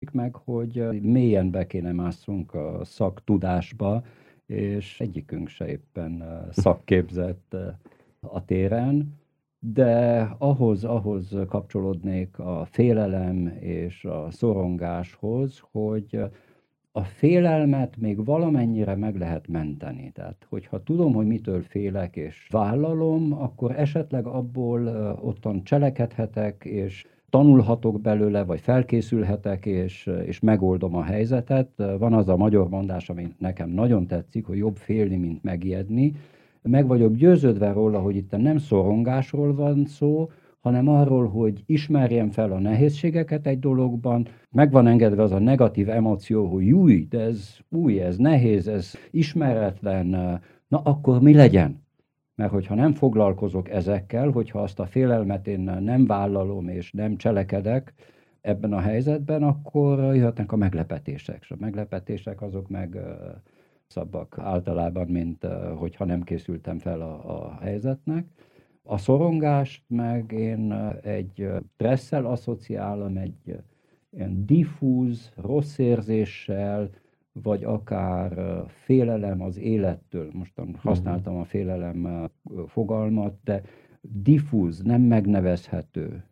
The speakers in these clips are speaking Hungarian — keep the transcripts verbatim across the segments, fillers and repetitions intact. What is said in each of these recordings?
másik meg, hogy mélyen be kéne másszunk a szaktudásba, és egyikünk se éppen szakképzett a téren, de ahhoz, ahhoz kapcsolódnék a félelem és a szorongáshoz, hogy a félelmet még valamennyire meg lehet menteni. Tehát, hogyha tudom, hogy mitől félek és vállalom, akkor esetleg abból ottan cselekedhetek, és tanulhatok belőle, vagy felkészülhetek, és, és megoldom a helyzetet. Van az a magyar mondás, ami nekem nagyon tetszik, hogy jobb félni, mint megijedni. Meg vagyok győződve róla, hogy itt nem szorongásról van szó, hanem arról, hogy ismerjem fel a nehézségeket egy dologban, meg van engedve az a negatív emóció, hogy júj, de ez új, ez nehéz, ez ismeretlen, na akkor mi legyen? Mert hogyha nem foglalkozok ezekkel, hogyha azt a félelmet én nem vállalom és nem cselekedek ebben a helyzetben, akkor jöhetnek a meglepetések. És a meglepetések azok meg szabak általában, mint hogyha nem készültem fel a, a helyzetnek. A szorongást meg én egy stresszel asszociálom, egy ilyen diffúz, rossz érzéssel, vagy akár félelem az élettől. Mostan használtam a félelem fogalmat, de diffúz, nem megnevezhető,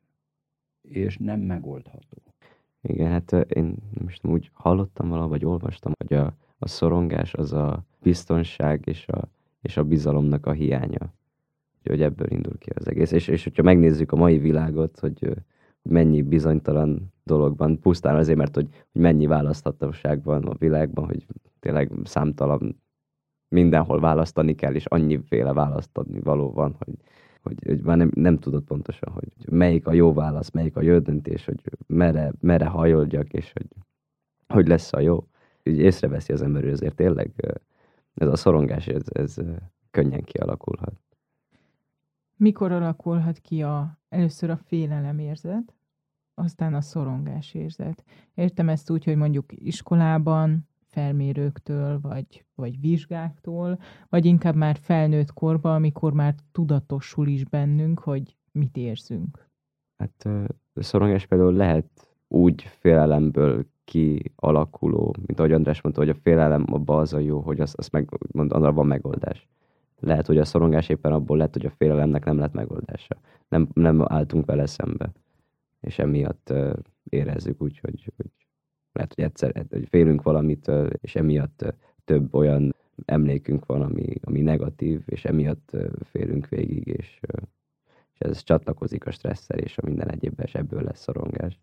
és nem megoldható. Igen, hát én most úgy hallottam valahogy, vagy olvastam, hogy a, a szorongás az a biztonság és a, és a bizalomnak a hiánya. Hogy ebből indul ki az egész. És, és hogyha megnézzük a mai világot, hogy mennyi bizonytalan dologban, pusztán azért, mert hogy, hogy mennyi választhatóság van a világban, hogy tényleg számtalan mindenhol választani kell, és annyiféle választani való van, hogy, hogy, hogy már nem, nem tudod pontosan, hogy melyik a jó válasz, melyik a jó döntés, hogy merre, merre hajoldjak, és hogy, hogy lesz a jó. Úgy észreveszi az ember, hogy azért tényleg ez a szorongás, ez, ez könnyen kialakulhat. Mikor alakulhat ki a, először a félelemérzet, aztán a szorongásérzet? Értem ezt úgy, hogy mondjuk iskolában, felmérőktől, vagy, vagy vizsgáktól, vagy inkább már felnőtt korban, amikor már tudatosul is bennünk, hogy mit érzünk? Hát a szorongás például lehet úgy félelemből kialakuló, mint ahogy András mondta, hogy a félelem abban az a jó, hogy az, az meg, mond, arra van megoldás. Lehet, hogy a szorongás éppen abból lett, hogy a félelemnek nem lett megoldása. Nem, nem álltunk vele szembe. És emiatt uh, érezzük úgy, hogy, hogy lehet, hogy egyszer hogy félünk valamitől, uh, és emiatt uh, több olyan emlékünk van, ami, ami negatív, és emiatt uh, félünk végig, és, uh, és ez csatlakozik a stresszel, és a minden egyébben, és ebből lesz szorongás.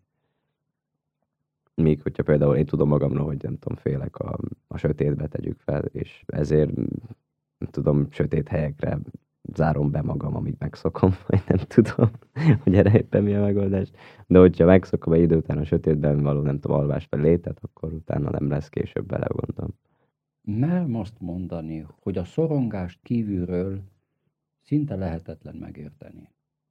Míg, hogyha például én tudom magamról, hogy nem tudom, félek a, a sötétbe, tegyük fel, és ezért nem tudom, sötét helyekre zárom be magam, amíg megszokom, vagy nem tudom, hogy erre éppen mi a megoldás. De hogyha megszokom egy idő után a sötétben való, nem tudom, alvás fel létet, akkor utána nem lesz később belegondolom. Merem azt mondani, hogy a szorongást kívülről szinte lehetetlen megérteni.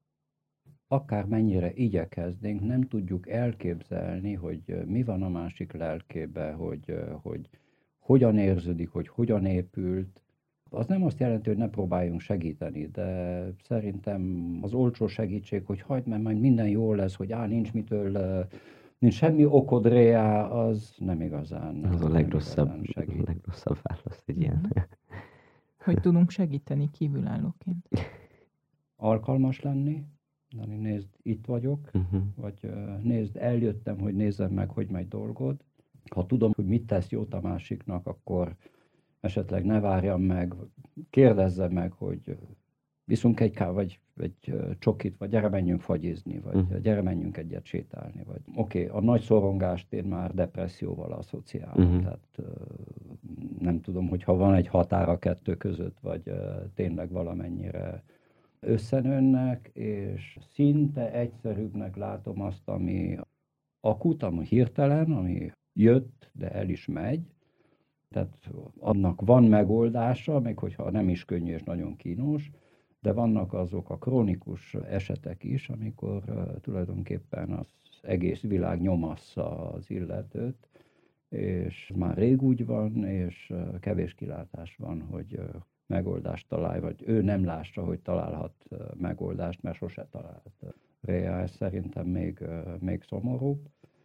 Akár mennyire igyekeznénk, nem tudjuk elképzelni, hogy mi van a másik lelkébe, hogy, hogy hogyan érződik, hogy hogyan épült. Az nem azt jelenti, hogy ne próbáljunk segíteni, de szerintem az olcsó segítség, hogy hagyd, mert majd minden jól lesz, hogy á, nincs mitől, nincs semmi okod réá, az nem igazán. Az a legrosszabb, segít. legrosszabb válasz egy ilyen. Hogy tudunk segíteni kívülállóként? Alkalmas lenni, Dani, nézd, itt vagyok, uh-huh. vagy nézd, eljöttem, hogy nézzem meg, hogy megy dolgod. Ha tudom, hogy mit tesz jót a másiknak, akkor esetleg ne várjam meg, kérdezzem meg, hogy viszunk egy ká, vagy egy csokit, vagy gyere menjünk fagyizni, vagy uh-huh. gyere menjünk egyet sétálni, vagy oké, okay, a nagy szorongást én már depresszióval asszociálom, uh-huh. tehát nem tudom, hogyha van egy határ a kettő között, vagy tényleg valamennyire összenőnnek, és szinte egyszerűbbnek látom azt, ami akut, ami hirtelen, ami jött, de el is megy. Tehát annak van megoldása, még hogyha nem is könnyű és nagyon kínos, de vannak azok a krónikus esetek is, amikor uh, tulajdonképpen az egész világ nyomassza az illetőt, és már rég úgy van, és uh, kevés kilátás van, hogy uh, megoldást találj, vagy ő nem lássa, hogy találhat uh, megoldást, mert sose talált. Réa, ez szerintem még, uh, még szomorúbb.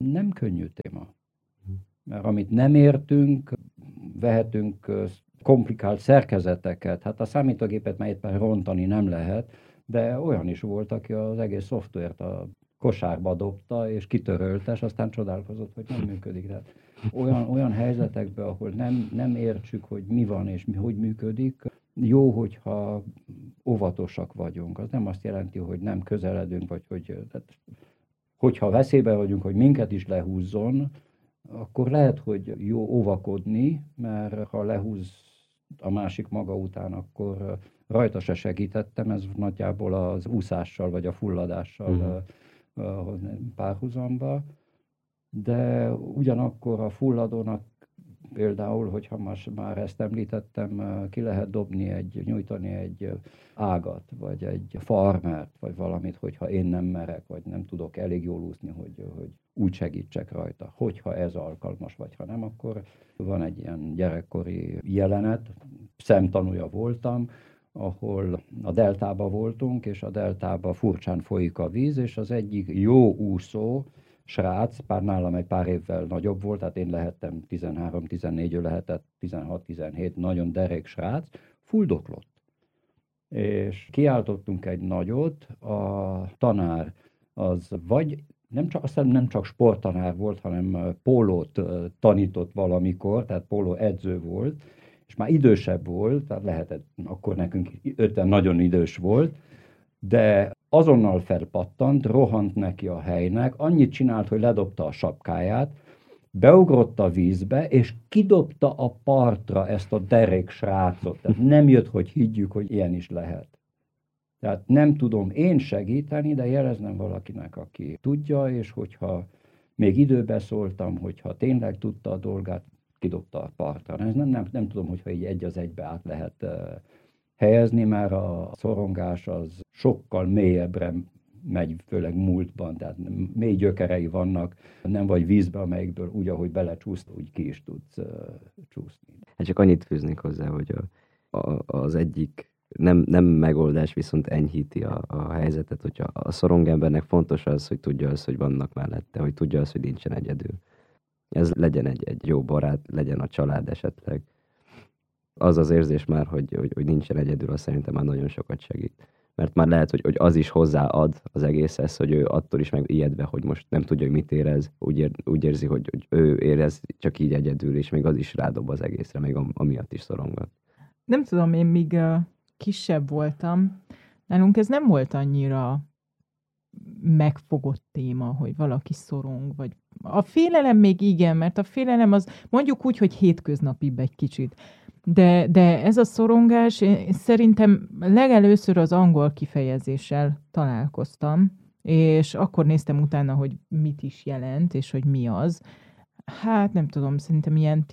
Nem könnyű téma. Mert amit nem értünk, vehetünk komplikált szerkezeteket. Hát a számítógépet már éppen rontani nem lehet, de olyan is volt, aki az egész szoftvert a kosárba dobta, és kitörölte, és aztán csodálkozott, hogy nem működik. Tehát olyan, olyan helyzetekben, ahol nem, nem értsük, hogy mi van és mi, hogy működik, jó, hogyha óvatosak vagyunk. Az nem azt jelenti, hogy nem közeledünk, vagy hogy, tehát, hogyha veszélyben vagyunk, hogy minket is lehúzzon, akkor lehet, hogy jó óvakodni, mert ha lehúz a másik maga után, akkor rajta se segítettem, ez nagyjából az úszással vagy a fulladással uh-huh. párhuzamba, de ugyanakkor a fulladónak például, hogyha más, már ezt említettem, ki lehet dobni egy, nyújtani egy ágat, vagy egy farmert, vagy valamit, hogyha én nem merek, vagy nem tudok elég jól úszni, hogy, hogy úgy segítsek rajta. Hogyha ez alkalmas, vagy ha nem, akkor van egy ilyen gyerekkori jelenet, szemtanúja voltam, ahol a deltában voltunk, és a deltában furcsán folyik a víz, és az egyik jó úszó srác, pár nálam egy pár évvel nagyobb volt, tehát én lehettem tizenhárom tizennégy, ő lehetett tizenhat tizenhét, nagyon derék srác, fuldoklott. És kiáltottunk egy nagyot, a tanár az vagy, nem csak, azt nem csak sporttanár volt, hanem pólót tanított valamikor, tehát póló edző volt, és már idősebb volt, tehát lehetett, akkor nekünk öten nagyon idős volt, de azonnal felpattant, rohant neki a helynek, annyit csinált, hogy ledobta a sapkáját, beugrott a vízbe, és kidobta a partra ezt a derék srácot. Tehát nem jött, hogy higgyük, hogy ilyen is lehet. Tehát nem tudom én segíteni, de jeleznem valakinek, aki tudja, és hogyha még időbe szóltam, hogyha tényleg tudta a dolgát, kidobta a partra. Ez nem, nem, nem tudom, hogyha így egy az egybe át lehet uh, helyezni, mert a szorongás az sokkal mélyebbre megy, főleg múltban, tehát mély gyökerei vannak, nem vagy vízbe, amelyikből úgy, ahogy belecsúszt, úgy ki is tudsz uh, csúszni. Hát csak annyit fűznék hozzá, hogy a, a, az egyik nem, nem megoldás, viszont enyhíti a, a helyzetet, hogyha a szorong embernek fontos az, hogy tudja az, hogy vannak mellette, hogy tudja az, hogy nincsen egyedül. Ez legyen egy, egy jó barát, legyen a család esetleg. Az az érzés már, hogy, hogy, hogy nincsen egyedül, az szerintem már nagyon sokat segít. Mert már lehet, hogy, hogy az is hozzáad az egészhez, hogy ő attól is meg ijedve, hogy most nem tudja, hogy mit érez, úgy, ér, úgy érzi, hogy, hogy ő érez csak így egyedül, és még az is rádob az egészre, még amiatt is szorongat. Nem tudom, én még uh, kisebb voltam, nálunk ez nem volt annyira megfogott téma, hogy valaki szorong, vagy a félelem még igen, mert a félelem az mondjuk úgy, hogy hétköznapibb egy kicsit. De, de ez a szorongás, én szerintem legelőször az angol kifejezéssel találkoztam, és akkor néztem utána, hogy mit is jelent, és hogy mi az. Hát nem tudom, szerintem ilyen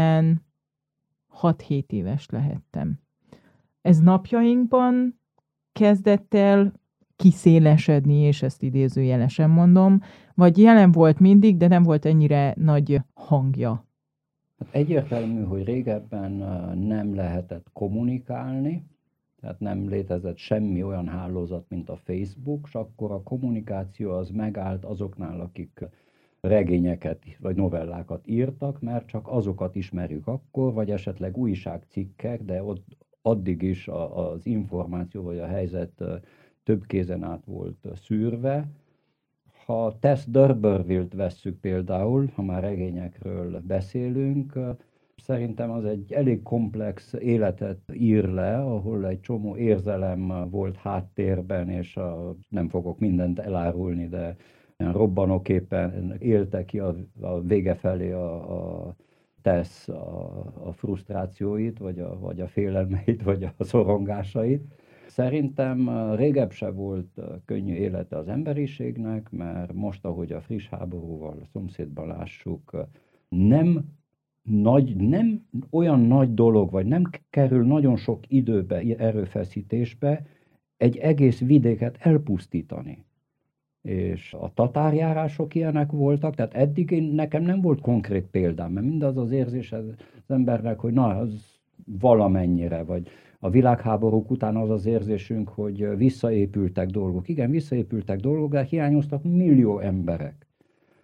tizenhat-hét éves lehettem. Ez napjainkban kezdett el kiszélesedni, és ezt idézőjelesen mondom, vagy jelen volt mindig, de nem volt ennyire nagy hangja. Hát egyértelmű, hogy régebben nem lehetett kommunikálni, tehát nem létezett semmi olyan hálózat, mint a Facebook, és akkor a kommunikáció az megállt azoknál, akik regényeket vagy novellákat írtak, mert csak azokat ismerjük akkor, vagy esetleg újságcikkek, de ott addig is az információ vagy a helyzet több kézen át volt szűrve. Ha Tess D'Urbervillt vesszük például, ha már regényekről beszélünk, szerintem az egy elég komplex életet ír le, ahol egy csomó érzelem volt háttérben, és a, nem fogok mindent elárulni, de robbanóképpen élte ki a, a vége felé a, a Tess a, a frusztrációit, vagy a, vagy a félelmeit, vagy a szorongásait. Szerintem régebb se volt könnyű élete az emberiségnek, mert most, ahogy a friss háborúval a szomszédban lássuk, nem, nagy, nem olyan nagy dolog, vagy nem kerül nagyon sok időbe, erőfeszítésbe egy egész vidéket elpusztítani. És a tatárjárások ilyenek voltak, tehát eddig én, nekem nem volt konkrét példám, mert mindaz az érzés az embernek, hogy na, az valamennyire, vagy a világháborúk után az az érzésünk, hogy visszaépültek dolgok. Igen, visszaépültek dolgok, de hiányoztak millió emberek.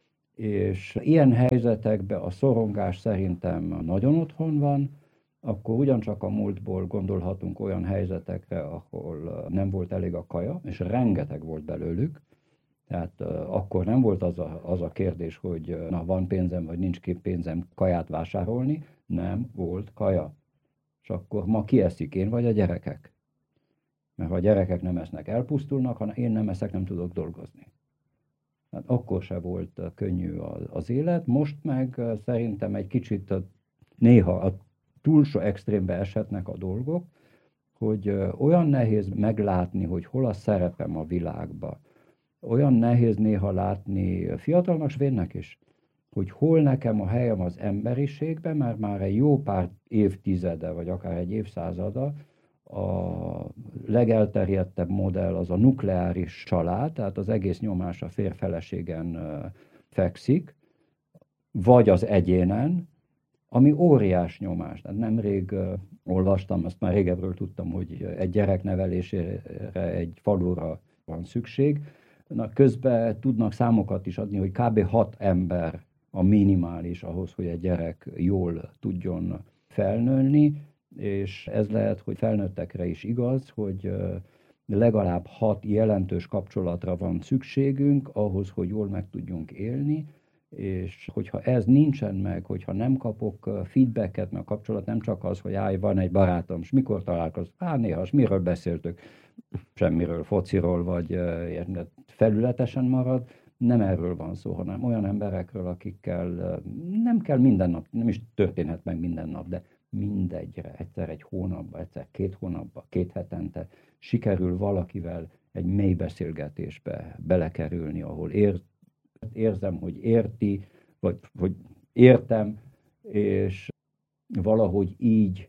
És ilyen helyzetekben a szorongás szerintem nagyon otthon van, akkor ugyancsak a múltból gondolhatunk olyan helyzetekre, ahol nem volt elég a kaja, és rengeteg volt belőlük. Tehát uh, akkor nem volt az a, az a kérdés, hogy uh, na, van pénzem, vagy nincs ki pénzem kaját vásárolni, nem volt kaja. És akkor ma ki eszik, én vagy a gyerekek? Mert ha a gyerekek nem esznek, elpusztulnak, ha én nem eszek, nem tudok dolgozni. Hát akkor se volt uh, könnyű az, az élet, most meg uh, szerintem egy kicsit uh, néha a túlsó extrémbe eshetnek a dolgok, hogy uh, olyan nehéz meglátni, hogy hol a szerepem a világban. Olyan nehéz néha látni fiatalnak svédnek is, hogy hol nekem a helyem az emberiségben, mert már egy jó pár évtizede, vagy akár egy évszázada a legelterjedtebb modell az a nukleáris család, tehát az egész nyomás a férj-feleségen fekszik, vagy az egyénen, ami óriás nyomás. Tehát nemrég uh, olvastam, azt már régebről tudtam, hogy egy gyerek nevelésére egy falura van szükség. Na, közben tudnak számokat is adni, hogy kb. hat ember a minimális ahhoz, hogy egy gyerek jól tudjon felnőni, és ez lehet, hogy felnőttekre is igaz, hogy legalább hat jelentős kapcsolatra van szükségünk ahhoz, hogy jól meg tudjunk élni, és hogyha ez nincsen meg, hogyha nem kapok feedbacket, mert a kapcsolat nem csak az, hogy állj, van egy barátom, és mikor találkozunk, á, néha, és miről beszéltük, semmiről, fociról, vagy uh, felületesen marad, nem erről van szó, hanem olyan emberekről, akikkel uh, nem kell minden nap, nem is történhet meg minden nap, de mindegyre, egyszer egy hónapban, egyszer két hónapban, két hetente sikerül valakivel egy mély beszélgetésbe belekerülni, ahol ér, érzem, hogy érti, vagy hogy értem, és valahogy így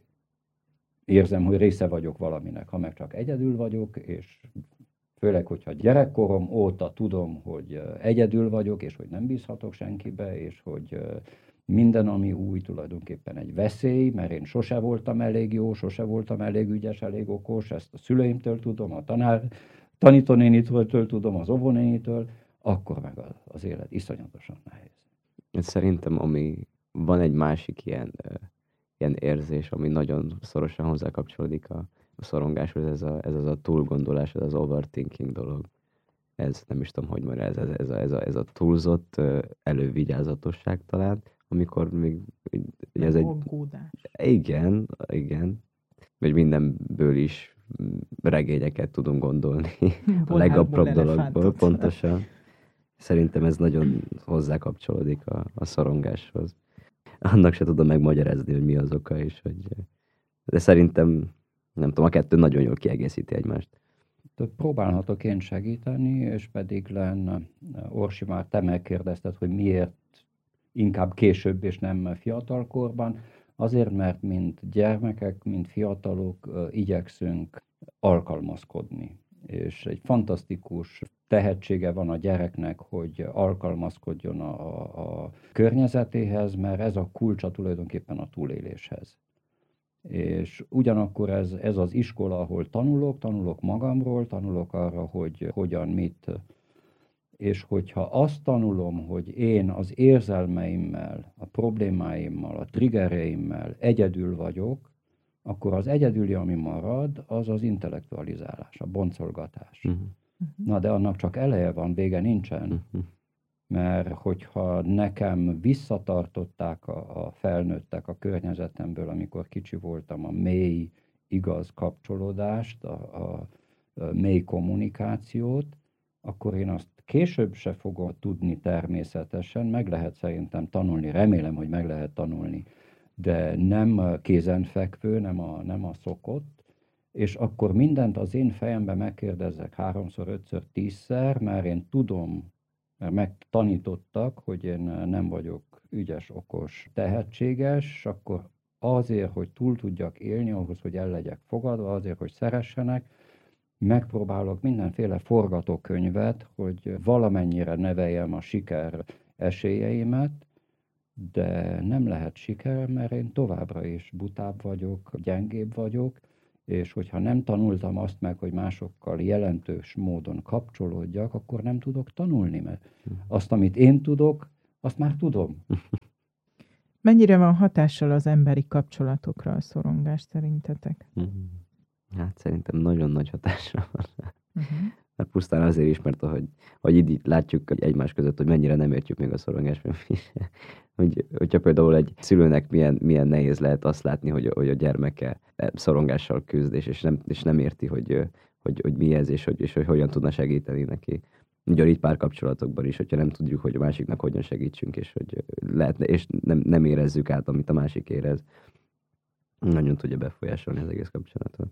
érzem, hogy része vagyok valaminek, ha meg csak egyedül vagyok, és főleg, hogyha gyerekkorom óta tudom, hogy egyedül vagyok, és hogy nem bízhatok senkibe, és hogy minden, ami új, tulajdonképpen egy veszély, mert én sose voltam elég jó, sose voltam elég ügyes, elég okos, ezt a szüleimtől tudom, a tanár, tanítónénitől tudom, az óvónénitől, akkor meg az élet iszonyatosan nehéz. Szerintem, ami van egy másik ilyen ilyen érzés, ami nagyon szorosan hozzá kapcsolódik a, a szorongáshoz, ez, a, ez az a túlgondolás, ez az overthinking dolog. Ez, nem is tudom, hogy mondja, ez, ez, ez, a, ez, a, ez a túlzott elővigyázatosság talán, amikor még ez egy... Aggódás. Igen, igen. Vagy mindenből is regényeket tudunk gondolni. A legapróbb dologból, pontosan. Szerintem ez nagyon hozzá kapcsolódik a, a szorongáshoz. Annak se tudom megmagyarázni, hogy mi az oka is, hogy... De szerintem, nem tudom, a kettő nagyon jól kiegészíti egymást. Próbálhatok én segíteni, és pedig len Orsi, már te megkérdezted, hogy miért inkább később és nem fiatalkorban. Azért, mert mint gyermekek, mint fiatalok igyekszünk alkalmazkodni. És egy fantasztikus tehetsége van a gyereknek, hogy alkalmazkodjon a, a környezetéhez, mert ez a kulcsa tulajdonképpen a túléléshez. És ugyanakkor ez, ez az iskola, ahol tanulok, tanulok magamról, tanulok arra, hogy hogyan, mit, és hogyha azt tanulom, hogy én az érzelmeimmel, a problémáimmal, a triggereimmel egyedül vagyok, akkor az egyedüli, ami marad, az az intellektualizálás, a boncolgatás. Uh-huh. Na, de annak csak eleje van, vége nincsen. Uh-huh. Mert hogyha nekem visszatartották a, a felnőttek a környezetemből, amikor kicsi voltam, a mély, igaz kapcsolódást, a, a, a mély kommunikációt, akkor én azt később se fogom tudni természetesen, meg lehet szerintem tanulni, remélem, hogy meg lehet tanulni, de nem kézenfekvő, nem a, nem a szokott, és akkor mindent az én fejemben megkérdezzek háromszor, ötször, tízszer, mert én tudom, mert megtanítottak, hogy én nem vagyok ügyes, okos, tehetséges, akkor azért, hogy túl tudjak élni, ahhoz, hogy el legyek fogadva, azért, hogy szeressenek, megpróbálok mindenféle forgatókönyvet, hogy valamennyire neveljem a siker esélyeimet, de nem lehet siker, mert én továbbra is butább vagyok, gyengébb vagyok, és hogyha nem tanultam azt meg, hogy másokkal jelentős módon kapcsolódjak, akkor nem tudok tanulni, mert azt, amit én tudok, azt már tudom. Mennyire van hatással az emberi kapcsolatokra a szorongás szerintetek? Mhm. Hát szerintem nagyon nagy hatásra van. Uh-huh. Hát pusztán azért is, mert ahogy, hogy így látjuk egymás között, hogy mennyire nem értjük még a szorongást. hogy, hogyha például egy szülőnek milyen, milyen nehéz lehet azt látni, hogy, hogy a gyermeke szorongással küzd, és, és, nem, és nem érti, hogy, hogy, hogy mi ez, és hogy, és hogy hogyan tudna segíteni neki. Ugyanígy párkapcsolatokban is, hogyha nem tudjuk, hogy a másiknak hogyan segítsünk, és hogy lehetne, és nem, nem érezzük át, amit a másik érez, nagyon tudja befolyásolni az egész kapcsolatot.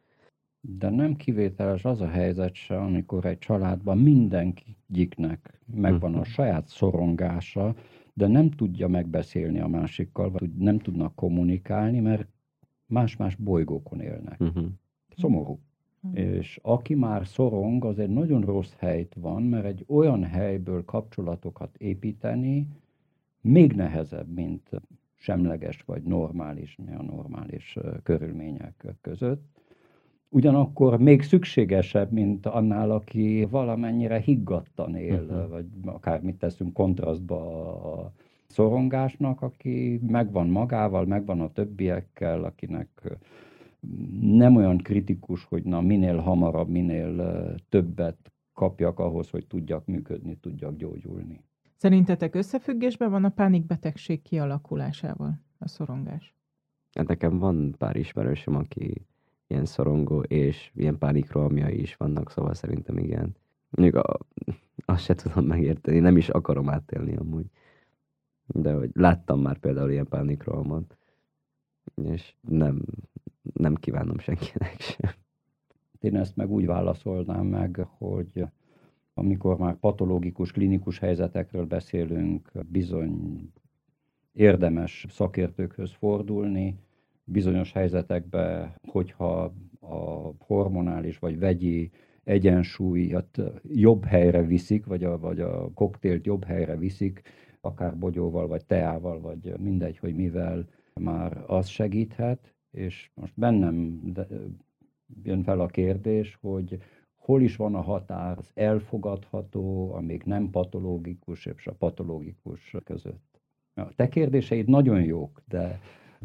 De nem kivételes az a helyzet se, amikor egy családban mindenkinek megvan a saját szorongása, de nem tudja megbeszélni a másikkal, vagy nem tudnak kommunikálni, mert más-más bolygókon élnek. Uh-huh. Szomorú. És aki már szorong, az egy nagyon rossz helyt van, mert egy olyan helyből kapcsolatokat építeni még nehezebb, mint semleges vagy normális, mi a normális körülmények között. Ugyanakkor még szükségesebb, mint annál, aki valamennyire higgadtan él, uh-huh. vagy akármit teszünk kontrasztba a szorongásnak, aki megvan magával, megvan a többiekkel, akinek nem olyan kritikus, hogy na minél hamarabb, minél többet kapjak ahhoz, hogy tudjak működni, tudjak gyógyulni. Szerintetek összefüggésben van a pánikbetegség kialakulásával a szorongás? Hát nekem van pár ismerősöm, aki ilyen szorongó, és ilyen pánikrohamjai is vannak, szóval szerintem igen. Még a, azt se tudom megérteni, nem is akarom átélni amúgy. De hogy láttam már például ilyen pánikrohamot, és nem, nem kívánom senkinek sem. Én ezt meg úgy válaszolnám meg, hogy amikor már patológikus, klinikus helyzetekről beszélünk, bizony érdemes szakértőkhöz fordulni, bizonyos helyzetekben, hogyha a hormonális vagy vegyi egyensúlyat jobb helyre viszik, vagy a, vagy a koktélt jobb helyre viszik, akár bogyóval, vagy teával, vagy mindegy, hogy mivel, már az segíthet, és most bennem jön fel a kérdés, hogy hol is van a határ az elfogadható, a még nem patológikus és a patológikus között. A te kérdéseid nagyon jók, de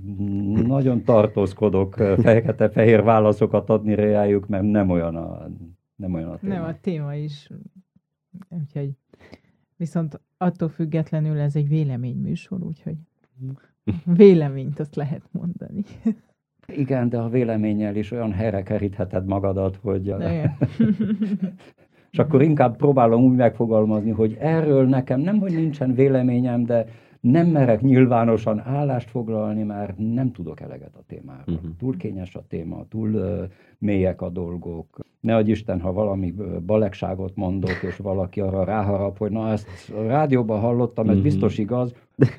nagyon tartózkodok fekete-fehér válaszokat adni rájuk, mert nem olyan a, nem olyan a téma. Nem, a téma is. Úgyhogy viszont attól függetlenül ez egy véleményműsor, úgyhogy véleményt azt lehet mondani. Igen, de a véleménnyel is olyan helyre kerítheted magadat, hogy... És akkor inkább próbálom úgy megfogalmazni, hogy erről nekem nem, hogy nincsen véleményem, de nem merek nyilvánosan állást foglalni, mert nem tudok eleget a témáról. Uh-huh. Túl kényes a téma, túl uh, mélyek a dolgok. Nehogy Isten, ha valami balegságot mondok, és valaki arra ráharap, hogy na ezt a rádióban hallottam, ez uh-huh. biztos igaz.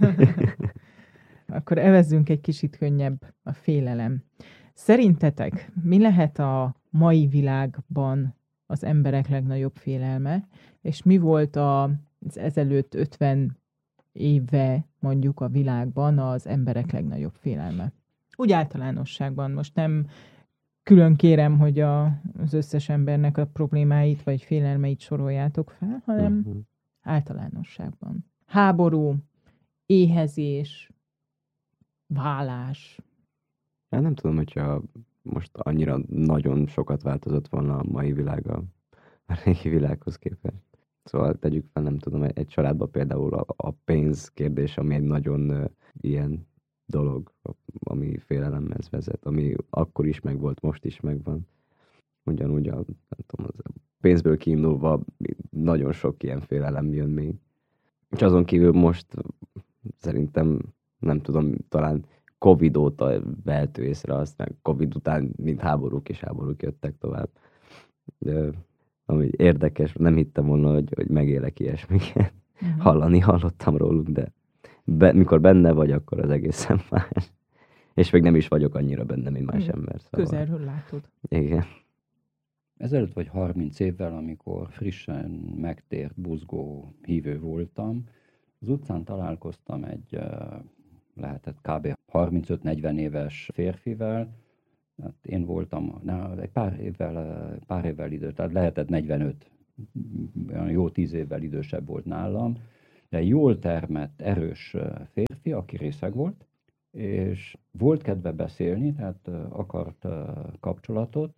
Akkor evezzünk egy kicsit könnyebb a félelem. Szerintetek mi lehet a mai világban az emberek legnagyobb félelme, és mi volt az ezelőtt ötven éve mondjuk a világban az emberek legnagyobb félelme? Úgy általánosságban. Most nem külön kérem, hogy a, az összes embernek a problémáit vagy félelmeit soroljátok fel, hanem uh-huh. általánosságban. Háború, éhezés, válás. Hát nem tudom, hogyha most annyira nagyon sokat változott volna a mai világ a régi világhoz képest. Szóval tegyük fel, nem tudom, egy családban például a, a pénz kérdés, ami egy nagyon uh, ilyen dolog, ami félelemhez vezet, ami akkor is megvolt, most is megvan. Ugyanúgy a, nem tudom, az a pénzből kiindulva nagyon sok ilyen félelem jön még. És azon kívül most szerintem, nem tudom, talán Covid óta vehető észre azt, meg Covid után mint háborúk és háborúk jöttek tovább. De ami érdekes, nem hittem volna, hogy, hogy megélek ilyesmiket. Uh-huh. Hallani hallottam róluk, de be, mikor benne vagy, akkor az egészen más. És még nem is vagyok annyira benne, mint más ember. Szóval... Közelről látod. Igen. Ezelőtt vagy harminc évvel, amikor frissen megtért, buzgó hívő voltam, az utcán találkoztam egy, lehetett kb. harmincöt-negyven éves férfivel. Hát én voltam, na, egy pár évvel, pár évvel idő, tehát lehetett negyvenöt, olyan jó tíz évvel idősebb volt nálam, de jól termett, erős férfi, aki részeg volt, és volt kedve beszélni, tehát akart kapcsolatot,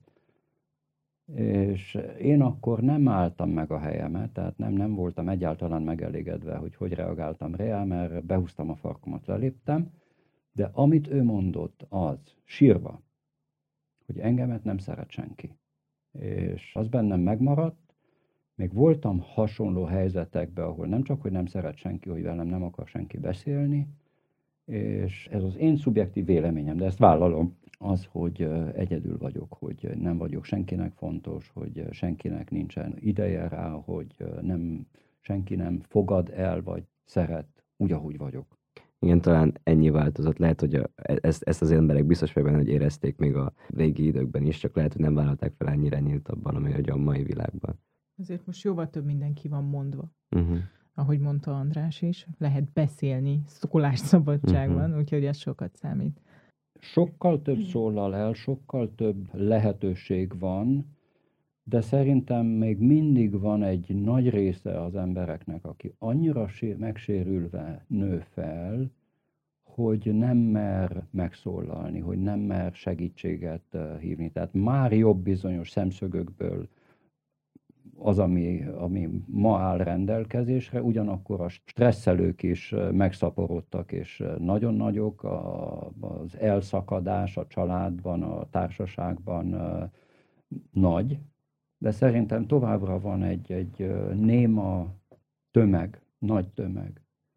és én akkor nem álltam meg a helyemet, tehát nem, nem voltam egyáltalán megelégedve, hogy hogy reagáltam rá, mert behúztam a farkomat, leléptem, de amit ő mondott, az sírva, hogy engemet nem szeret senki. És az bennem megmaradt, még voltam hasonló helyzetekben, ahol nem csak, hogy nem szeret senki, hogy velem nem akar senki beszélni, és ez az én szubjektív véleményem, de ezt vállalom, az, hogy egyedül vagyok, hogy nem vagyok senkinek fontos, hogy senkinek nincsen ideje rá, hogy nem, senki nem fogad el, vagy szeret úgy, ahogy vagyok. Igen, talán ennyi változott. Lehet, hogy a, ezt, ezt az emberek biztos vagy benne, hogy érezték még a régi időkben is, csak lehet, hogy nem vállalták fel ennyire nyíltabban, ami hogy a mai világban. Azért most jóval több mindenki van mondva. Uh-huh. Ahogy mondta András is, lehet beszélni szólásszabadságban, uh-huh. úgyhogy ez sokat számít. Sokkal több szólal el, sokkal több lehetőség van, de szerintem még mindig van egy nagy része az embereknek, aki annyira megsérülve nő fel, hogy nem mer megszólalni, hogy nem mer segítséget hívni. Tehát már jobb bizonyos szemszögökből az, ami, ami ma áll rendelkezésre, ugyanakkor a stresszelők is megszaporodtak, és nagyon nagyok, a, az elszakadás a családban, a társaságban nagy, de szerintem továbbra van egy, egy néma tömeg, nagy tömeg,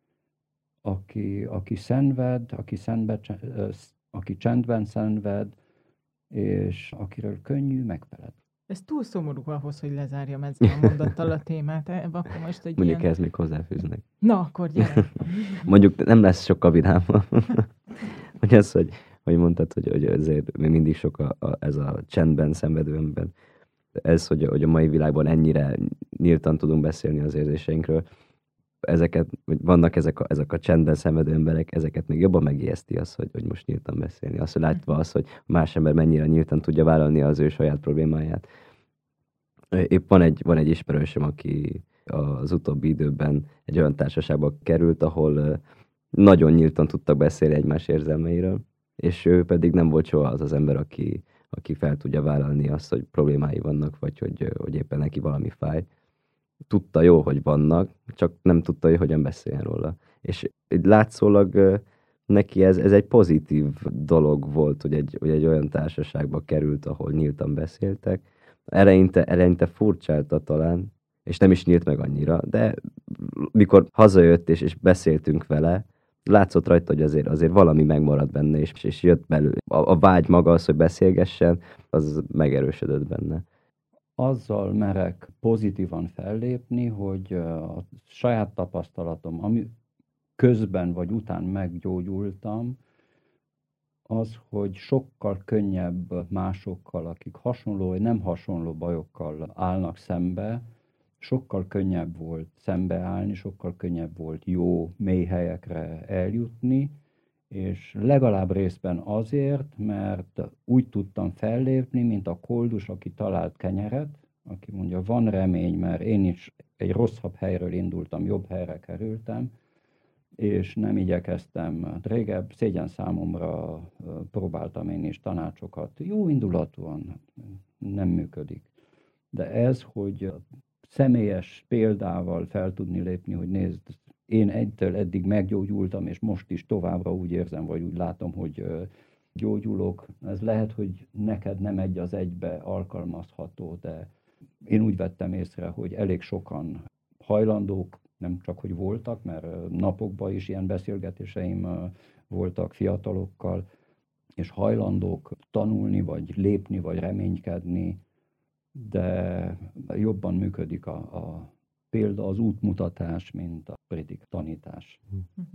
aki, aki szenved, aki, szenved, aki csendben szenved, és akiről könnyű megfeledni. Ez túl szomorú ahhoz, hogy lezárjam ezzel a mondattal a témát. Akkor most egy Mondjuk ilyen... ez még hozzáfűznek. Na, akkor gyere. Mondjuk nem lesz sokkal vidáma. Hogy ez, hogy, hogy mondtad, hogy, hogy azért még mindig sok a, a, ez a csendben szenvedő ember. Ez, hogy, hogy a mai világban ennyire nyíltan tudunk beszélni az érzéseinkről, ezeket, vannak ezek a, ezek a csendben szenvedő emberek, ezeket még jobban megijeszti az, hogy, hogy most nyíltan beszélni. Az, hogy látva az, hogy más ember mennyire nyíltan tudja vállalni az ő saját problémáját. Épp van egy, van egy ismerősöm, aki az utóbbi időben egy olyan társaságba került, ahol nagyon nyíltan tudtak beszélni egymás érzelmeiről, és ő pedig nem volt soha az az ember, aki, aki fel tudja vállalni azt, hogy problémái vannak, vagy hogy, hogy éppen neki valami fáj. Tudta jó, hogy vannak, csak nem tudta, hogy hogyan beszéljen róla. És látszólag neki ez, ez egy pozitív dolog volt, hogy egy, hogy egy olyan társaságba került, ahol nyíltan beszéltek. Eleinte, eleinte furcsálta talán, és nem is nyílt meg annyira, de mikor hazajött és, és beszéltünk vele, látszott rajta, hogy azért, azért valami megmaradt benne, és, és jött belőle. A, a vágy maga az, hogy beszélgessen, az megerősödött benne. Azzal merek pozitívan fellépni, hogy a saját tapasztalatom, ami közben vagy után meggyógyultam, az, hogy sokkal könnyebb másokkal, akik hasonló vagy nem hasonló bajokkal állnak szembe, sokkal könnyebb volt szembeállni, sokkal könnyebb volt jó, mély helyekre eljutni, és legalább részben azért, mert úgy tudtam fellépni, mint a koldus, aki talált kenyeret, aki mondja, van remény, mert én is egy rosszabb helyről indultam, jobb helyre kerültem, és nem igyekeztem. Régebb szégyen számomra próbáltam én is tanácsokat. Jó indulatúan nem működik. De ez, hogy személyes példával fel tudni lépni, hogy nézd, én egytől eddig meggyógyultam, és most is továbbra úgy érzem, vagy úgy látom, hogy gyógyulok. Ez lehet, hogy neked nem egy az egybe alkalmazható, de én úgy vettem észre, hogy elég sokan hajlandók, nem csak, hogy voltak, mert napokban is ilyen beszélgetéseim voltak fiatalokkal, és hajlandók tanulni, vagy lépni, vagy reménykedni, de jobban működik a, a példa, az útmutatás, mint a predik tanítás.